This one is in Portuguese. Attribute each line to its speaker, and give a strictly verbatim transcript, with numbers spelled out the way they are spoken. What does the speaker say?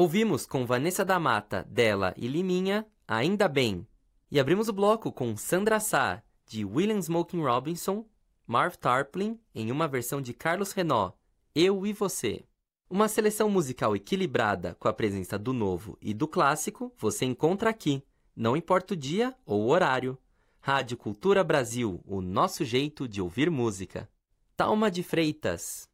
Speaker 1: Ouvimos com Vanessa da Mata, dela e Liminha, Ainda Bem. E abrimos o bloco com Sandra Sá, de William Smoking Robinson, Marv Tarplin, em uma versão de Carlos Renaud, Eu e Você. Uma seleção musical equilibrada com a presença do novo e do clássico você encontra aqui, não importa o dia ou o horário. Rádio Cultura Brasil, o nosso jeito de ouvir música. Thalma de Freitas.